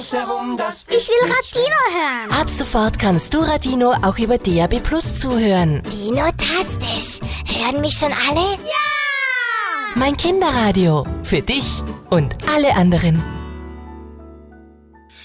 Ich will Radio hören. Ab sofort kannst du Radio auch über DAB+ zuhören. Dino-tastisch. Hören mich schon alle? Ja! Mein Kinderradio. Für dich und alle anderen.